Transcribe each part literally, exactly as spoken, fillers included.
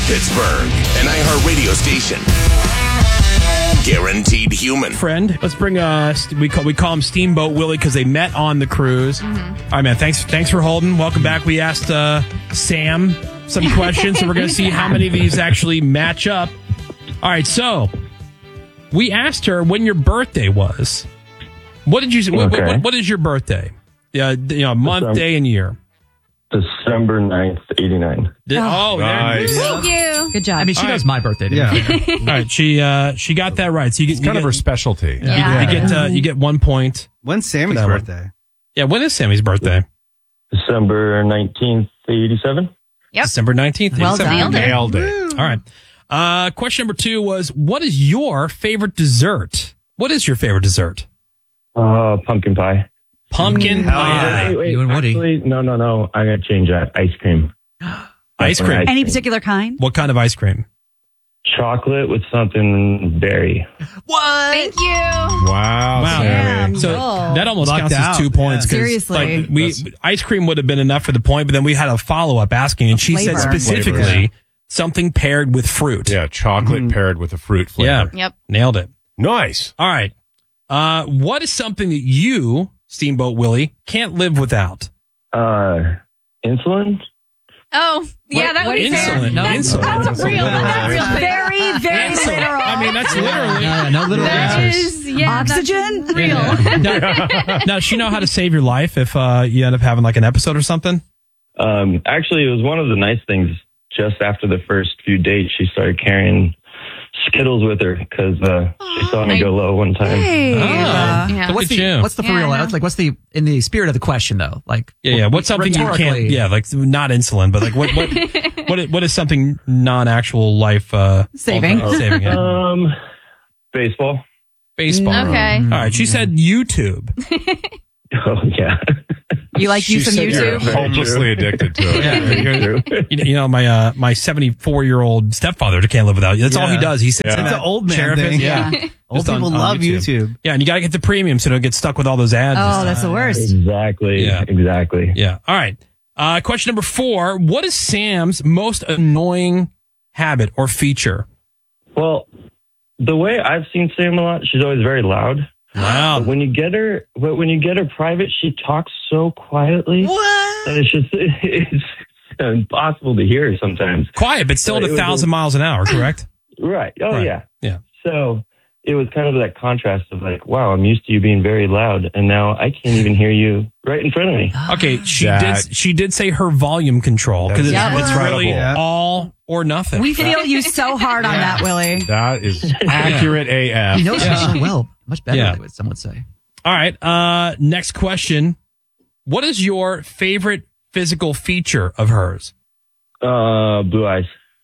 Pittsburgh, an iHeartRadio station. Guaranteed human. Friend, let's bring uh we call we call him Steamboat Willie because they met on the cruise. Mm-hmm. All right, man. Thanks, thanks for holding. Welcome back. We asked uh, Sam some questions, so we're going to see how many of these actually match up. All right, so we asked her when your birthday was. What did you say? What, Okay. what, what is your birthday? Yeah, you know, month, December, day, and year. December ninth, eighty-nine. Did, oh, nice. there- Thank you. Good job. I mean, she All knows right. my birthday. Yeah. All right, she uh, she got that right. So you get It's you kind get, of her specialty. Yeah. You get uh, you get one point. When's Sammy's That one. birthday? Yeah, when is Sammy's birthday? December nineteenth, eighty-seven. Yep. December nineteenth. Well done. Nailed it. All right. Uh, question number two was, what is your favorite dessert? What is your favorite dessert? Uh, pumpkin pie. Pumpkin Hell pie. yeah. Wait, wait, You and Woody. Actually, no, no, no. I got to change that. Ice cream. Ice cream. Any particular kind? What kind of ice cream? Chocolate with something berry. What? Thank you. Wow. Wow. Sammy. Damn. So Cool. that almost Lucked counts as out. two points. 'cause, Seriously. like, we That's- ice cream would have been enough for the point, but then we had a follow up asking, and she said Flavor. specifically Flavor. something paired with fruit. Yeah, chocolate paired with a fruit Yeah. flavor. Yep. Nailed it. Nice. All right. Uh, what is something that you, Steamboat Willie, can't live without? Uh, insulin? Oh, yeah, that would be fair. Insulin. No, That's, insulin. that's real. That's real. Very, very Insulin. literal. I mean, that's literally. No, no literal That answers. is, yeah, Oxygen? that's real. now, now, does she know how to save your life if uh, you end up having like an episode or something? Um, actually, it was one of the nice things. Just after the first few dates, she started carrying Skittles with her because uh, she saw me go low one time. Hey. Ah. Yeah. So what's Look the at you. what's the for Yeah, real? I know. Like what's the in the spirit of the question though? Like Yeah, yeah. What's something you can't? rhetorically- Yeah, like not insulin, but like what? What? what, is, what is something non-actual life uh, Saving. uh, saving? Yeah. Um, baseball. Baseball. Okay. All right. She said YouTube. Oh, yeah. You like you She some said you're YouTube? Hopelessly addicted to it. Yeah, you're- you know, you know, my uh, my seventy-four year old stepfather can't live without you. That's all he Yeah. does. He sits Yeah. in It's that an old man chair of his- thing. Yeah. Yeah. Old Just on- people on love YouTube. YouTube. Yeah, and you got to get the premium so you don't get stuck with all those ads. and Oh, stuff. that's the worst. Exactly. Yeah. Exactly. Yeah. All right. Uh, question number four. What is Sam's most annoying habit or feature? Well, the way I've seen Sam a lot, she's always very loud. Wow. But when you get her, but when you get her private, she talks so quietly. What? And it's just it's impossible to hear her sometimes. Quiet, but still at It a was thousand a- miles an hour, correct? Right. Oh Right. yeah. Yeah. So it was kind of that contrast of like, wow, I'm used to you being very loud, and now I can't even hear you right in front of me. Okay, she That- did. She did say her volume control because it's, That's it's really incredible. all or nothing. We feel you so hard on that, Willie. That is accurate A F. He knows her so well. Much better Yeah. than what some would say. All right. Uh, next question. What is your favorite physical feature of hers? Uh, blue eyes.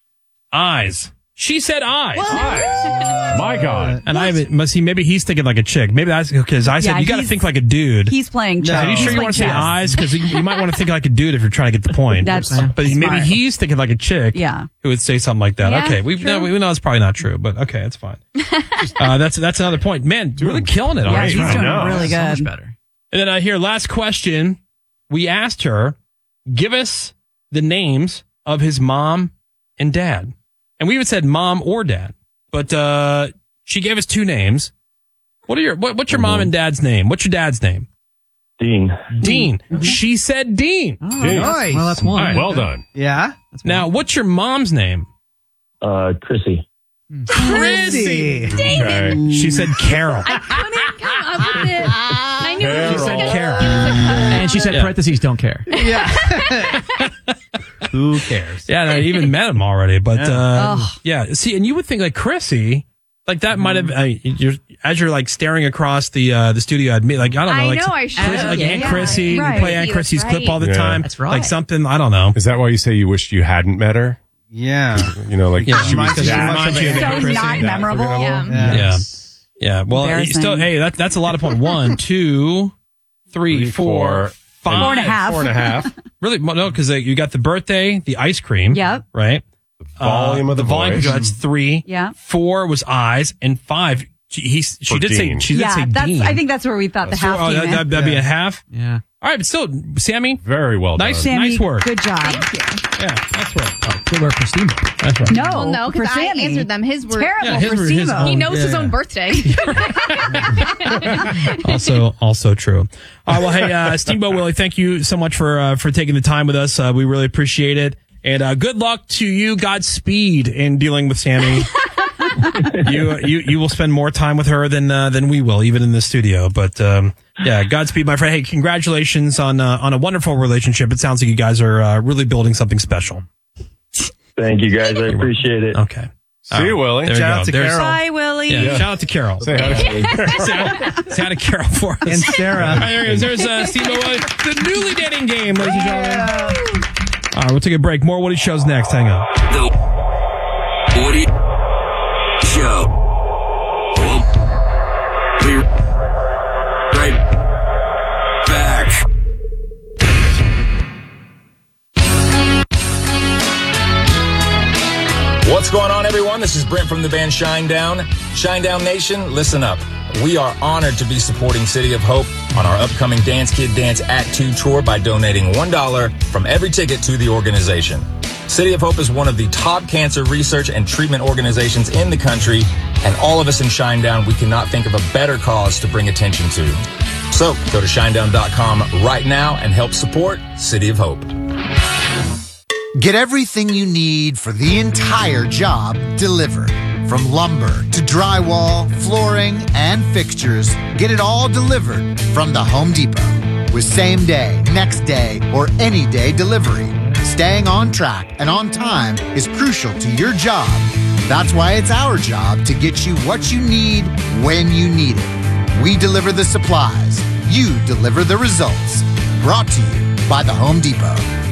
Eyes. She said eyes. My God. And I must see. Maybe he's thinking like a chick. Maybe that's because I said Yeah, you got to he's- think like a dude. He's playing chess. Are you sure He's you want to playing say chess. eyes? Because you, you might want to think like a dude if you're trying to get the point. That's but maybe smart. he's thinking like a chick. Yeah. Who would say something like that? Yeah, okay, we true. know we know it's probably not true, but okay, it's fine. uh, that's that's another point. Man, really killing it. Yeah, already. he's I doing know. really So much good. better. And then uh, here, last question. We asked her, give us the names of his mom and dad. And we even said mom or dad. But uh, she gave us two names. What are your what, what's your mom and dad's name? What's your dad's name? Dean. Dean. She said Dean. Oh, Jeez. Nice. Well, that's one. All right. Well done. Yeah. Now, what's your mom's name? Uh, Chrissy. Chrissy. Okay. She said Carol. I couldn't come up with it. I knew it She was said gonna- Carol. And she said Yeah. parentheses don't care. Who cares? Yeah, I even met him already. But uh, Oh. yeah, see, and you would think like Chrissy, like that might have. Uh, you're, as you're like staring across the uh, the studio, I'd meet like I don't know, I like know, I should. Chris- like Yeah, Aunt yeah. Chrissy. Right. We play Aunt That's Chrissy's right. clip all the Yeah. time. That's right. Like something I don't know. Is that why you say you wished you hadn't met her? Yeah. You know, like Yeah, she was because she that reminds you of So Aunt Chrissy. not memorable. Yeah. Yeah. Yeah. Well, Embarrassing. still, hey, that, that's a lot of points. One, two, three, Three, four, four, five. Four and a half. Four and a half. Really? well, No, because uh, you got the birthday, the ice cream. Yep. Right? Volume Uh, of the, volume voice. control, that's three. Yeah. Four was eyes, and five, She, he, she For did Dean. say she did yeah, say that's. Dean. I think that's where we thought the So, half oh, came that, in. that, that'd be a half. Yeah. All right, but still, Sammy, Very well nice, done. Sammy, nice work. Good job. Yeah, nice work. Oh, good work for Steamboat. That's right. No, Well, no, for because I Sammy. answered them. His were Terrible Yeah, his for were his Steve-O. own. He knows Yeah, his yeah. own birthday. also, also true. All right, well, hey, uh, Steamboat Willie, thank you so much for uh, for taking the time with us. Uh, we really appreciate it, and uh, good luck to you. Godspeed in dealing with Sammy. you you you will spend more time with her than uh, than we will, even in the studio. But um, yeah, Godspeed, my friend. Hey, congratulations on uh, on a wonderful relationship. It sounds like you guys are uh, really building something special. Thank you guys. I appreciate it. Okay. See you, Willie. There you Shout go. out to There's- Carol. Bye, Willie. Yeah, shout out to Carol. Say hi to- Say hi- say hi to Carol for us. And Sarah. All right, there he is. There's uh, Steve Willie, the newly dating game, ladies and gentlemen. All right, we'll take a break. More Woody Shows next. Hang on. The Woody Show. We'll be right back. What's going on, everyone? This is Brent from the band Shinedown. Shinedown Nation, listen up. We are honored to be supporting City of Hope on our upcoming Dance Kid Dance Act two tour by donating one dollar from every ticket to the organization. City of Hope is one of the top cancer research and treatment organizations in the country, and all of us in Shinedown, we cannot think of a better cause to bring attention to. So go to shinedown dot com right now and help support City of Hope. Get everything you need for the entire job delivered. From lumber to drywall, flooring, and fixtures, get it all delivered from the Home Depot. With same day, next day, or any day delivery, staying on track and on time is crucial to your job. That's why it's our job to get you what you need when you need it. We deliver the supplies. You deliver the results. Brought to you by the Home Depot.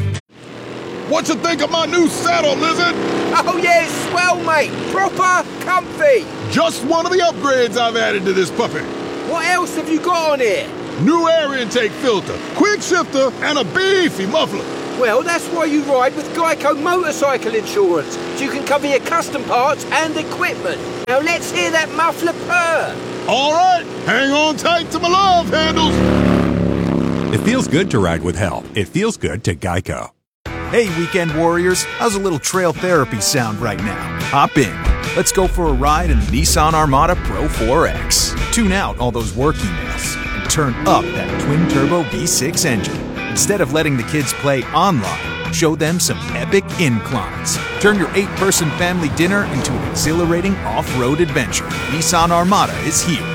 What you think of my new saddle, Lizard? Oh yeah, it's swell, mate. Proper comfy. Just one of the upgrades I've added to this puppy. What else have you got on here? New air intake filter, quick shifter, and a beefy muffler. Well, that's why you ride with Geico Motorcycle Insurance, so you can cover your custom parts and equipment. Now let's hear that muffler purr. All right, hang on tight to my love handles. It feels good to ride with help. It feels good to Geico. Hey, weekend warriors, how's a little trail therapy sound right now? Hop in. Let's go for a ride in the Nissan Armada Pro four X. Tune out all those work emails and turn up that twin-turbo V six engine. Instead of letting the kids play online, show them some epic inclines. Turn your eight-person family dinner into an exhilarating off-road adventure. Nissan Armada is here.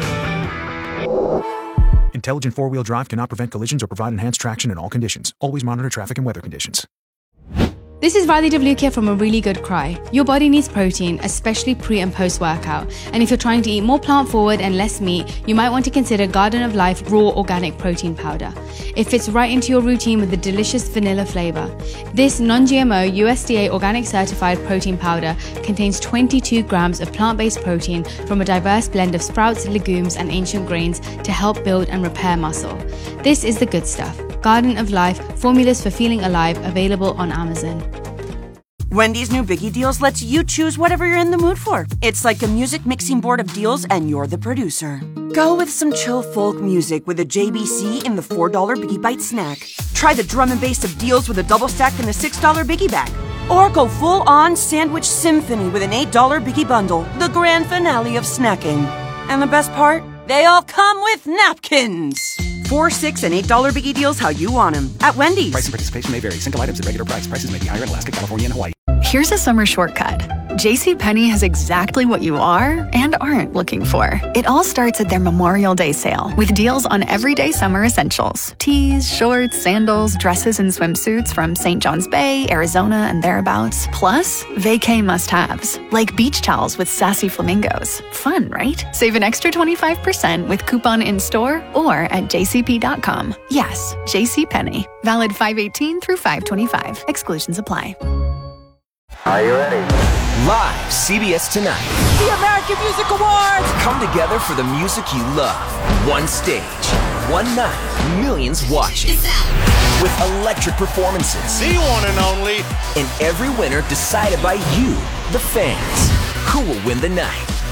Intelligent four-wheel drive cannot prevent collisions or provide enhanced traction in all conditions. Always monitor traffic and weather conditions. This is Riley Devlukia from A Really Good Cry. Your body needs protein, especially pre and post workout. And if you're trying to eat more plant forward and less meat, you might want to consider Garden of Life Raw Organic Protein Powder. It fits right into your routine with a delicious vanilla flavor. This non-G M O U S D A organic certified protein powder contains twenty-two grams of plant-based protein from a diverse blend of sprouts, legumes, and ancient grains to help build and repair muscle. This is the good stuff. Garden of Life, formulas for feeling alive, available on Amazon. Wendy's new Biggie Deals lets you choose whatever you're in the mood for. It's like a music mixing board of deals, and you're the producer. Go with some chill folk music with a J B C in the four dollar Biggie Bite snack. Try the drum and bass of deals with a double stack in the six dollar Biggie Bag. Or go full-on sandwich symphony with an eight dollar Biggie Bundle, the grand finale of snacking. And the best part? They all come with napkins. Four, six, and eight dollar Biggie Deals how you want them at Wendy's. Price and participation may vary. Single items at regular price. Prices may be higher in Alaska, California, and Hawaii. Here's a summer shortcut. JCPenney has exactly what you are and aren't looking for. It all starts at their Memorial Day sale with deals on everyday summer essentials. Tees, shorts, sandals, dresses, and swimsuits from Saint John's Bay, Arizona, and thereabouts. Plus, vacay must-haves like beach towels with sassy flamingos. Fun, right? Save an extra twenty-five percent with coupon in-store or at j c p dot com. Yes, JCPenney. Valid five eighteen through five twenty-five. Exclusions apply. Are you ready? Live C B S Tonight. The American Music Awards! Come together for the music you love. One stage, one night, millions watching. With electric performances. The one and only. And every winner decided by you, the fans. Who will win the night?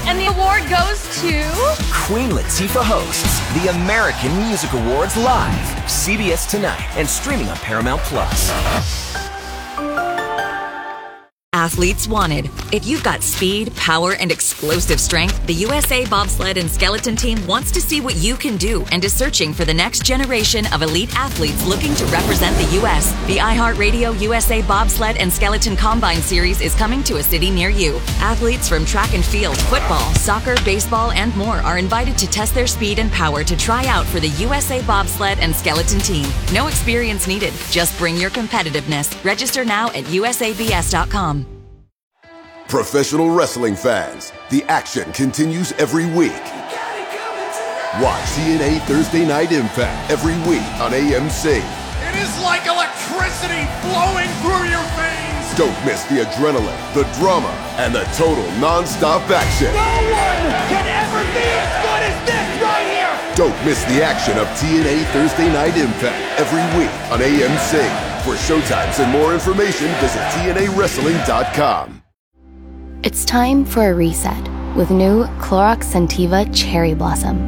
And the award goes to... Queen Latifah hosts the American Music Awards live, C B S Tonight, and streaming on Paramount Plus. Athletes wanted. If you've got speed, power, and explosive strength, the U S A Bobsled and Skeleton Team wants to see what you can do and is searching for the next generation of elite athletes looking to represent the U S. The iHeartRadio U S A Bobsled and Skeleton Combine Series is coming to a city near you. Athletes from track and field, football, soccer, baseball, and more are invited to test their speed and power to try out for the U S A Bobsled and Skeleton Team. No experience needed. Just bring your competitiveness. Register now at U S A B S dot com. Professional wrestling fans, the action continues every week. Watch T N A Thursday Night Impact every week on A M C. It is like electricity flowing through your veins. Don't miss the adrenaline, the drama, and the total non-stop action. No one can ever be as good as this right here. Don't miss the action of T N A Thursday Night Impact every week on A M C. For showtimes and more information, visit T N A wrestling dot com. It's time for a reset with new Clorox Scentiva Cherry Blossom.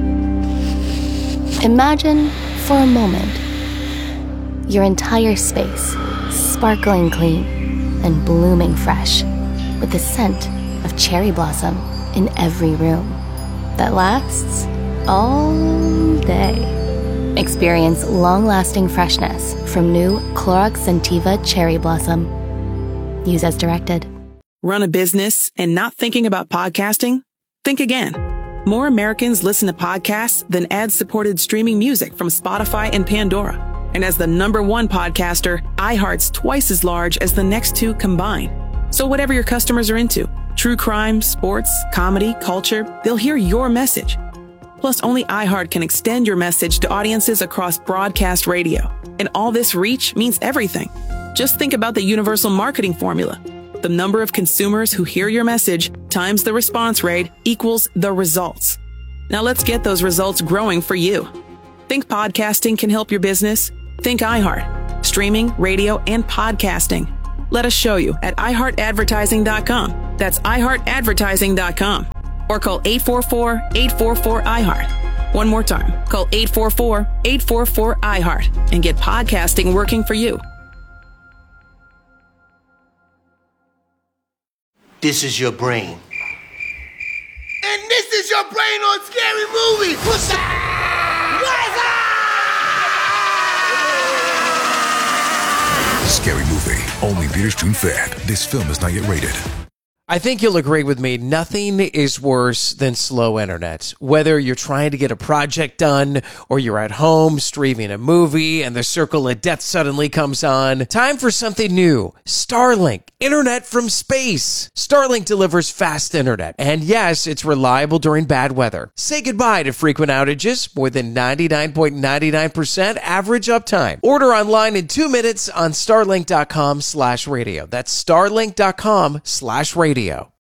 Imagine, for a moment, your entire space sparkling clean and blooming fresh with the scent of cherry blossom in every room that lasts all day. Experience long-lasting freshness from new Clorox Scentiva Cherry Blossom. Use as directed. Run a business and not thinking about podcasting? Think again. More Americans listen to podcasts than ad-supported streaming music from Spotify and Pandora. And as the number one podcaster, iHeart's twice as large as the next two combined. So whatever your customers are into, true crime, sports, comedy, culture, they'll hear your message. Plus, only iHeart can extend your message to audiences across broadcast radio. And all this reach means everything. Just think about the universal marketing formula. The number of consumers who hear your message times the response rate equals the results. Now let's get those results growing for you. Think podcasting can help your business? Think iHeart. Streaming, radio, and podcasting. Let us show you at i heart advertising dot com. That's i heart advertising dot com. Or call eight four four, eight four four, I heart. One more time. Call eight four four, eight four four, I heart and get podcasting working for you. This is your brain. And this is your brain on Scary Movie. What's up? Scary Movie. Only theaters June fifth. This film is not yet rated. I think you'll agree with me. Nothing is worse than slow internet. Whether you're trying to get a project done or you're at home streaming a movie and the circle of death suddenly comes on, time for something new. Starlink. Internet from space. Starlink delivers fast internet. And yes, it's reliable during bad weather. Say goodbye to frequent outages. More than ninety-nine point nine nine percent average uptime. Order online in two minutes on starlink dot com slash radio. That's starlink dot com slash radio.